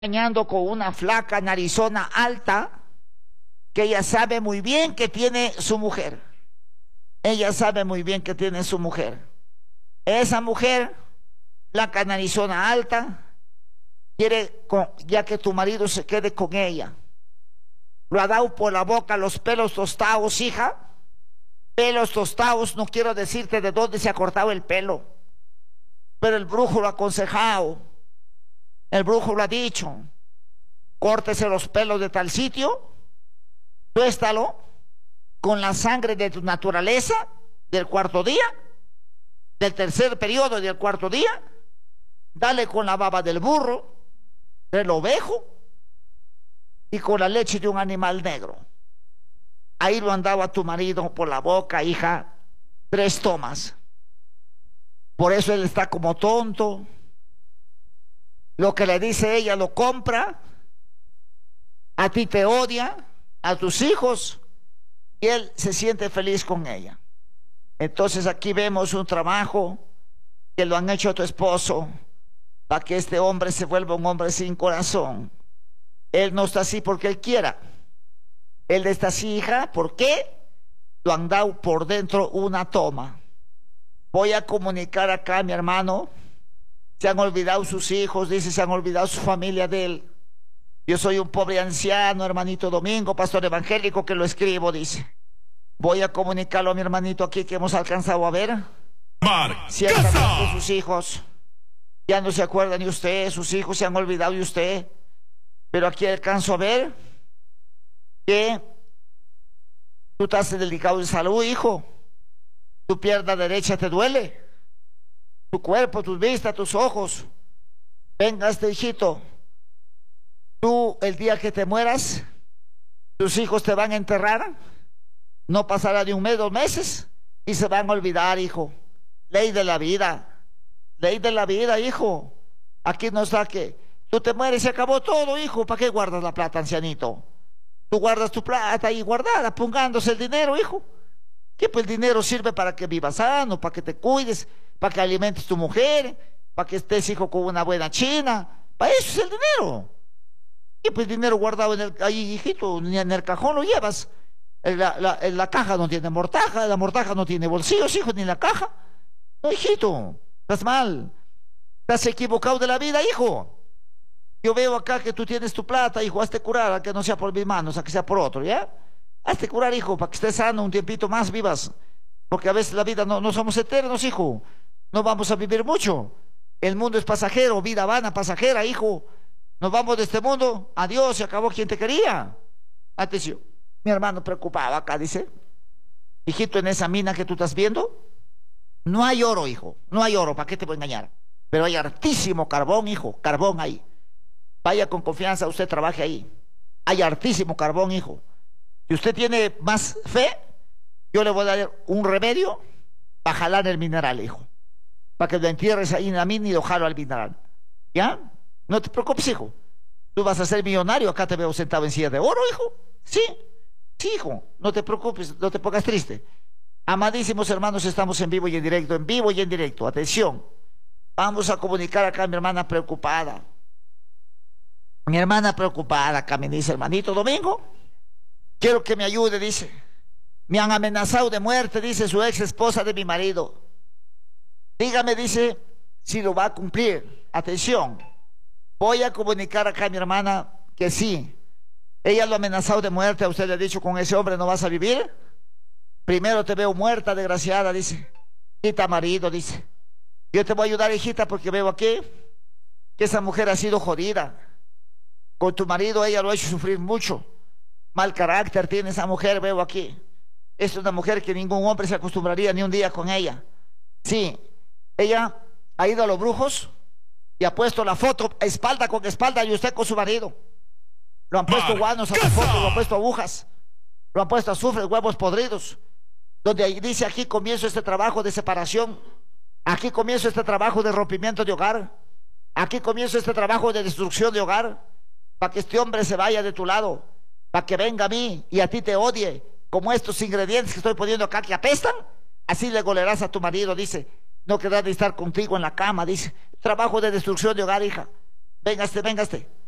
engañando con una flaca narizona alta que ella sabe muy bien que tiene su mujer. Ella sabe muy bien que tiene su mujer. Esa mujer, flaca narizona alta, quiere, ya que tu marido se quede con ella. Lo ha dado por la boca los pelos tostados, hija. Pelos tostados, no quiero decirte de dónde se ha cortado el pelo, pero el brujo lo ha aconsejado. El brujo lo ha dicho: córtese los pelos de tal sitio, tuéstalo con la sangre de tu naturaleza del cuarto día, del tercer periodo del cuarto día, dale con la baba del burro, del ovejo y con la leche de un animal negro. Ahí lo andaba tu marido por la boca, hija, 3 tomas. Por eso él está como tonto. Lo que le dice ella lo compra. A ti te odia, a tus hijos, y él se siente feliz con ella. Entonces aquí vemos un trabajo que lo han hecho a tu esposo para que este hombre se vuelva un hombre sin corazón. Él no está así porque él quiera. Él está así, hija, ¿por qué? Lo han dado por dentro una toma. Voy a comunicar acá a mi hermano. Se han olvidado sus hijos, dice, se han olvidado su familia de él. Yo soy un pobre anciano, hermanito Domingo, pastor evangélico, que lo escribo, dice. Voy a comunicarlo a mi hermanito aquí que hemos alcanzado a ver. Ciertamente sus hijos ya no se acuerdan de usted, sus hijos se han olvidado de usted. Pero aquí alcanzo a ver que tú estás delicado de salud, hijo. Tu pierna derecha te duele, tu cuerpo, tus vistas, tus ojos. Venga, hijito, tú el día que te mueras, tus hijos te van a enterrar. No pasará de 1 mes, 2 meses y se van a olvidar, hijo. Ley de la vida, hijo. Aquí no está que tú te mueres y se acabó todo, hijo. ¿Para qué guardas la plata, ancianito? Tú guardas tu plata ahí guardada, pongándose el dinero, hijo. Que pues el dinero sirve para que vivas sano, para que te cuides, para que alimentes tu mujer, para que estés, hijo, con una buena china. Para eso es el dinero. Y pues el dinero guardado ahí, hijito, ni en el cajón lo llevas. La caja no tiene mortaja, la mortaja no tiene bolsillos, hijo, ni la caja. No, hijito, estás mal. Estás equivocado de la vida, hijo. Yo veo acá que tú tienes tu plata, hijo, hazte curar, a que no sea por mis manos, a que sea por otro, ¿ya? Hazte curar, hijo, para que estés sano un tiempito más, vivas. Porque a veces la vida no somos eternos, hijo. No vamos a vivir mucho. El mundo es pasajero, vida vana, pasajera, hijo. Nos vamos de este mundo, adiós, se acabó quien te quería. Atención, mi hermano preocupado acá dice: hijito, en esa mina que tú estás viendo, no hay oro, hijo, no hay oro, ¿para qué te voy a engañar? Pero hay hartísimo carbón, hijo, carbón ahí. Vaya con confianza, usted trabaje ahí. Hay hartísimo carbón, hijo. Si usted tiene más fe, yo le voy a dar un remedio para jalar el mineral, hijo. Para que lo entierres ahí en la mina y lo jalo al mineral. ¿Ya? No te preocupes, hijo. Tú vas a ser millonario. Acá te veo sentado en silla de oro, hijo. Sí, sí, hijo. No te preocupes, no te pongas triste. Amadísimos hermanos, estamos en vivo y en directo, en vivo y en directo. Atención. Vamos a comunicar acá a mi hermana preocupada. Mi hermana preocupada acá me dice: hermanito Domingo, quiero que me ayude, dice. Me han amenazado de muerte, dice su ex esposa de mi marido. Dígame, dice, si lo va a cumplir. Atención, voy a comunicar acá a mi hermana que sí. Ella lo ha amenazado de muerte, a usted le ha dicho: con ese hombre no vas a vivir. Primero te veo muerta, desgraciada, dice. Hijita, marido, dice. Yo te voy a ayudar, hijita, porque veo aquí que esa mujer ha sido jodida. Con tu marido ella lo ha hecho sufrir mucho. Mal carácter tiene esa mujer, veo aquí. Es una mujer que ningún hombre se acostumbraría ni un día con ella. Sí, ella ha ido a los brujos y ha puesto la foto espalda con espalda y usted con su marido. Lo han puesto guanos a la foto, lo han puesto agujas, lo han puesto azufre, huevos podridos. Donde ahí dice: aquí comienzo este trabajo de separación. Aquí comienzo este trabajo de rompimiento de hogar. Aquí comienzo este trabajo de destrucción de hogar. Para que este hombre se vaya de tu lado, para que venga a mí y a ti te odie, como estos ingredientes que estoy poniendo acá que apestan. Así le golerás a tu marido, dice. No querrá de estar contigo en la cama, dice. Trabajo de destrucción de hogar, hija. Véngase, véngase.